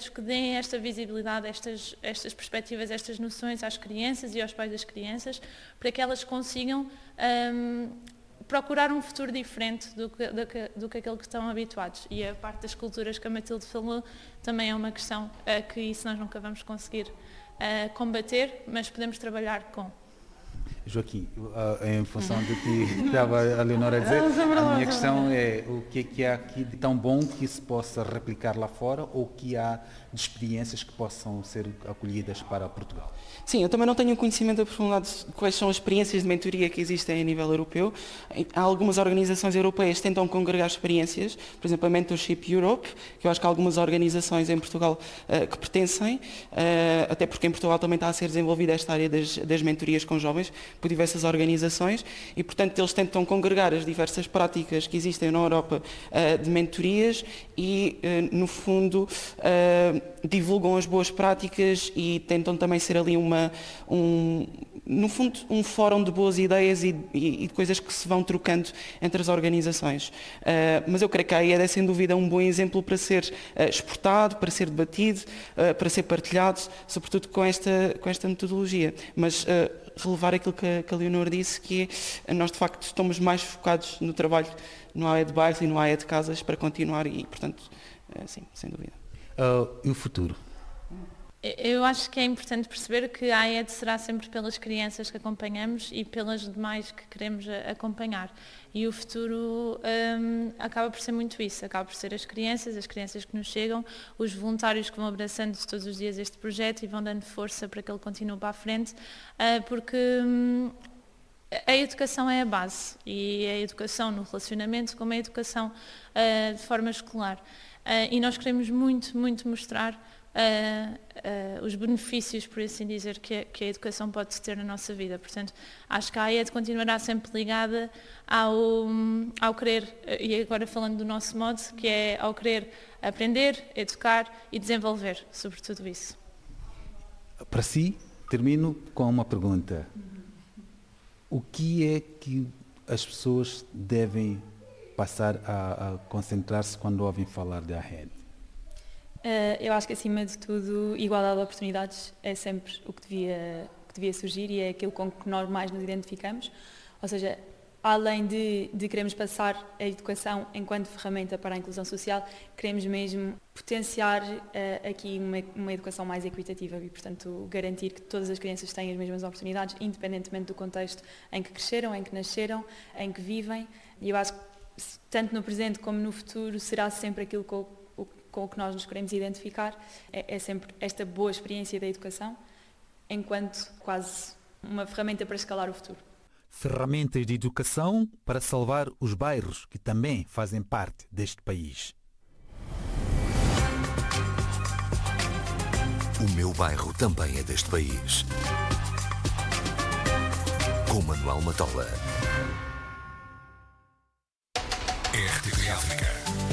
projetos que deem esta visibilidade, estas perspectivas, estas noções às crianças e aos pais das crianças, para que elas consigam procurar um futuro diferente do que aquele que estão habituados. E a parte das culturas que a Matilde falou também é uma questão que isso nós nunca vamos conseguir combater, mas podemos trabalhar com. Joaquim, em função do que estava a Leonora a dizer, a minha questão é o que há aqui de tão bom que se possa replicar lá fora ou que há de experiências que possam ser acolhidas para Portugal? Sim, eu também não tenho conhecimento aprofundado de quais são as experiências de mentoria que existem a nível europeu. Há algumas organizações europeias que tentam congregar experiências, por exemplo a Mentorship Europe, que eu acho que há algumas organizações em Portugal que pertencem, até porque em Portugal também está a ser desenvolvida esta área das mentorias com jovens por diversas organizações e, portanto, eles tentam congregar as diversas práticas que existem na Europa de mentorias e, no fundo, divulgam as boas práticas e tentam também ser ali no fundo, um fórum de boas ideias e de coisas que se vão trocando entre as organizações. Mas eu creio que a AED é, sem dúvida, um bom exemplo para ser exportado, para ser debatido, para ser partilhado, sobretudo com esta metodologia. Mas relevar aquilo que a Leonor disse, que é, nós, de facto, estamos mais focados no trabalho no AED de bairros e no AED de casas para continuar e, portanto, sim, sem dúvida. E o futuro? Eu acho que é importante perceber que a AED será sempre pelas crianças que acompanhamos e pelas demais que queremos acompanhar. E o futuro acaba por ser muito isso, acaba por ser as crianças que nos chegam, os voluntários que vão abraçando todos os dias este projeto e vão dando força para que ele continue para a frente, porque a educação é a base, e a educação no relacionamento como a educação de forma escolar. E nós queremos muito, muito mostrar os benefícios, por assim dizer, que a educação pode ter na nossa vida. Portanto, acho que a AED continuará sempre ligada ao querer, e agora falando do nosso modo, que é ao querer aprender, educar e desenvolver, sobre tudo isso. Para si, termino com uma pergunta. O que é que as pessoas devem passar a concentrar-se quando ouvem falar da AED? Eu acho que, acima de tudo, igualdade de oportunidades é sempre o que devia surgir e é aquilo com que nós mais nos identificamos. Ou seja, além de queremos passar a educação enquanto ferramenta para a inclusão social, queremos mesmo potenciar aqui uma educação mais equitativa e, portanto, garantir que todas as crianças têm as mesmas oportunidades, independentemente do contexto em que cresceram, em que nasceram, em que vivem. E eu acho que, tanto no presente como no futuro, será sempre aquilo com o que nós nos queremos identificar, é sempre esta boa experiência da educação, enquanto quase uma ferramenta para escalar o futuro. Ferramentas de educação para salvar os bairros que também fazem parte deste país. O meu bairro também é deste país. Com Manuel Matola. RTV África.